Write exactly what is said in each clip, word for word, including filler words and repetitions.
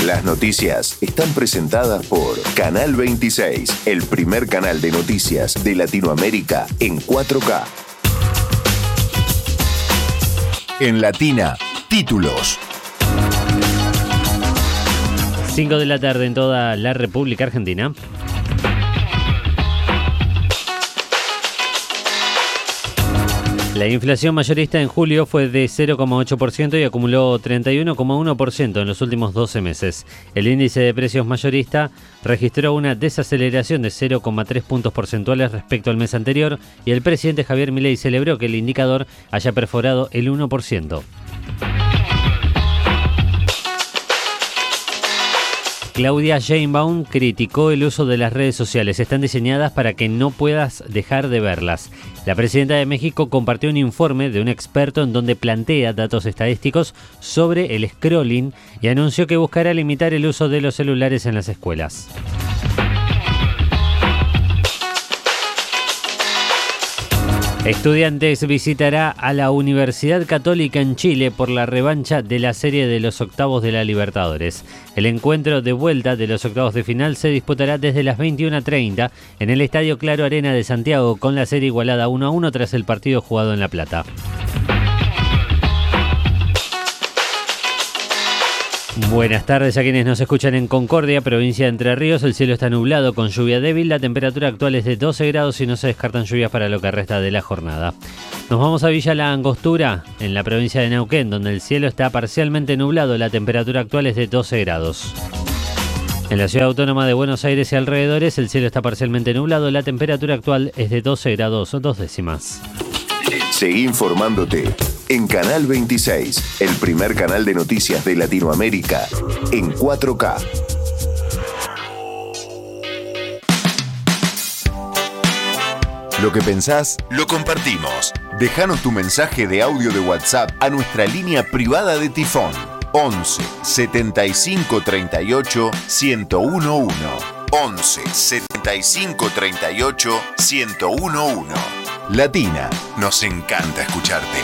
Las noticias están presentadas por Canal veintiséis, el primer canal de noticias de Latinoamérica en cuatro K. En Latina, títulos. cinco de la tarde en toda la República Argentina. La inflación mayorista en julio fue de cero coma ocho por ciento y acumuló treinta y uno coma uno por ciento en los últimos doce meses. El índice de precios mayorista registró una desaceleración de cero coma tres puntos porcentuales respecto al mes anterior y el presidente Javier Milei celebró que el indicador haya perforado el uno por ciento. Claudia Sheinbaum criticó el uso de las redes sociales. Están diseñadas para que no puedas dejar de verlas. La presidenta de México compartió un informe de un experto en donde plantea datos estadísticos sobre el scrolling y anunció que buscará limitar el uso de los celulares en las escuelas. Estudiantes visitará a la Universidad Católica en Chile por la revancha de la serie de los octavos de la Libertadores. El encuentro de vuelta de los octavos de final se disputará desde las veintiuna treinta en el Estadio Claro Arena de Santiago, con la serie igualada uno a uno tras el partido jugado en La Plata. Buenas tardes a quienes nos escuchan en Concordia, provincia de Entre Ríos. El cielo está nublado con lluvia débil. La temperatura actual es de doce grados y no se descartan lluvias para lo que resta de la jornada. Nos vamos a Villa La Angostura, en la provincia de Neuquén, donde el cielo está parcialmente nublado. La temperatura actual es de doce grados. En la ciudad autónoma de Buenos Aires y alrededores, el cielo está parcialmente nublado. La temperatura actual es de doce grados, dos décimas. Seguí informándote en Canal veintiséis, el primer canal de noticias de Latinoamérica en cuatro K. Lo que pensás, lo compartimos. Déjanos tu mensaje de audio de WhatsApp a nuestra línea privada de Tifón once setenta y cinco treinta y ocho ciento uno. once setenta y cinco treinta y ocho ciento uno. Latina, nos encanta escucharte.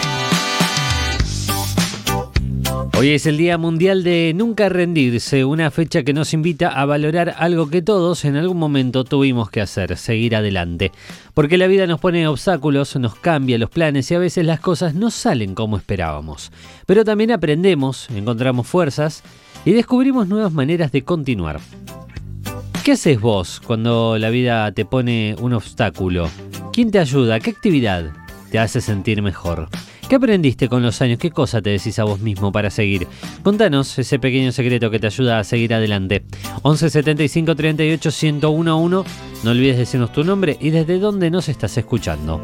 Hoy es el Día Mundial de Nunca Rendirse, una fecha que nos invita a valorar algo que todos en algún momento tuvimos que hacer, seguir adelante. Porque la vida nos pone obstáculos, nos cambia los planes y a veces las cosas no salen como esperábamos. Pero también aprendemos, encontramos fuerzas y descubrimos nuevas maneras de continuar. ¿Qué haces vos cuando la vida te pone un obstáculo? ¿Quién te ayuda? ¿Qué actividad te hace sentir mejor? ¿Qué aprendiste con los años? ¿Qué cosa te decís a vos mismo para seguir? Contanos ese pequeño secreto que te ayuda a seguir adelante. once setenta y cinco treinta y ocho ciento uno. No olvides decirnos tu nombre y desde dónde nos estás escuchando.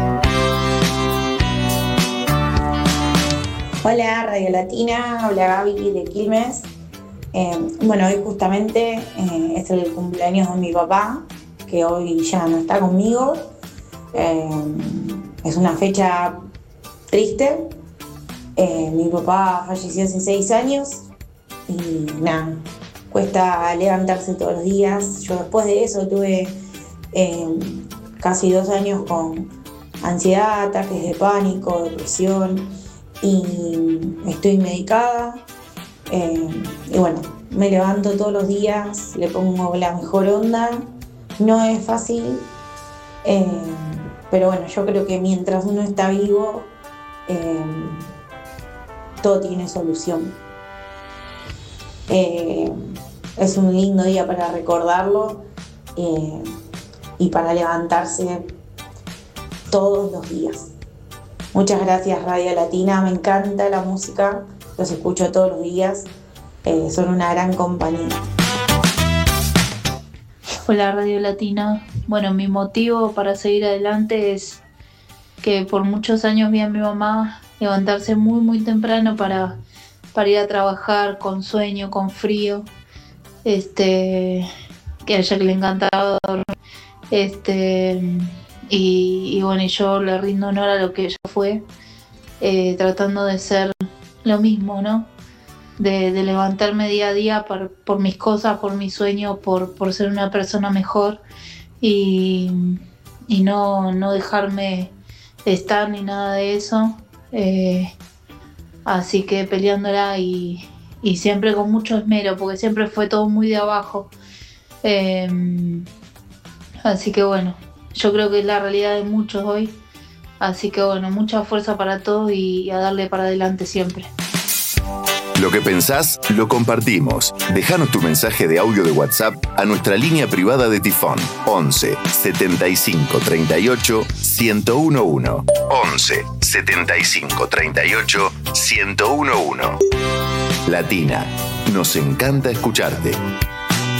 Hola Radio Latina, habla Gaby de Quilmes. Eh, bueno, hoy justamente eh, es el cumpleaños de mi papá, que hoy ya no está conmigo. Eh, es una fecha triste. Eh, mi papá falleció hace seis años y nada, cuesta levantarse todos los días. Yo después de eso tuve eh, casi dos años con ansiedad, ataques de pánico, depresión y estoy medicada. Eh, y bueno, me levanto todos los días, le pongo la mejor onda. No es fácil, eh, pero bueno, yo creo que mientras uno está vivo, eh, todo tiene solución. Eh, es un lindo día para recordarlo eh, y para levantarse todos los días. Muchas gracias Radio Latina, me encanta la música, los escucho todos los días, eh, son una gran compañía. Hola Radio Latina. Bueno, mi motivo para seguir adelante es que por muchos años vi a mi mamá levantarse muy muy temprano para, para ir a trabajar con sueño, con frío, este, que a ella que le encantaba dormir, este, y, y bueno, y yo le rindo honor a lo que ella fue, eh, tratando de ser lo mismo, ¿no? De, de levantarme día a día por, por mis cosas, por mis sueños, por, por ser una persona mejor y, y no, no dejarme estar ni nada de eso. Eh, así que peleándola y, y siempre con mucho esmero, porque siempre fue todo muy de abajo. Eh, así que bueno, yo creo que es la realidad de muchos hoy. Así que bueno, mucha fuerza para todos y, y a darle para adelante siempre. Lo que pensás, lo compartimos. Déjanos tu mensaje de audio de WhatsApp a nuestra línea privada de Tifón. once setenta y cinco treinta y ocho ciento uno. once setenta y cinco treinta y ocho ciento uno. Latina, nos encanta escucharte.